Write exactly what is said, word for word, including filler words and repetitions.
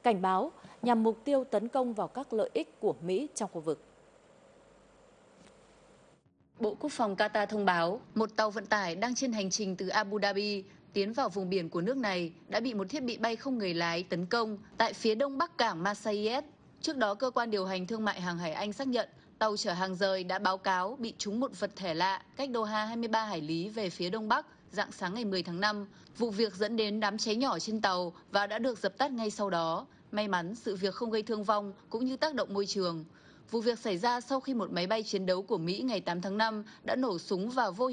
cảnh báo nhằm mục tiêu tấn công vào các lợi ích của Mỹ trong khu vực. Bộ Quốc phòng Qatar thông báo một tàu vận tải đang trên hành trình từ Abu Dhabi tiến vào vùng biển của nước này đã bị một thiết bị bay không người lái tấn công tại phía đông bắc cảng Marseille. Trước đó, cơ quan điều hành thương mại hàng hải Anh xác nhận tàu chở hàng rời đã báo cáo bị trúng một vật thể lạ cách Doha hai mươi ba hải lý về phía đông bắc rạng sáng ngày mười tháng năm. Vụ việc dẫn đến đám cháy nhỏ trên tàu và đã được dập tắt ngay sau đó. May mắn sự việc không gây thương vong cũng như tác động môi trường. Vụ việc xảy ra sau khi một máy bay chiến đấu của Mỹ ngày tám tháng năm đã nổ súng vào vô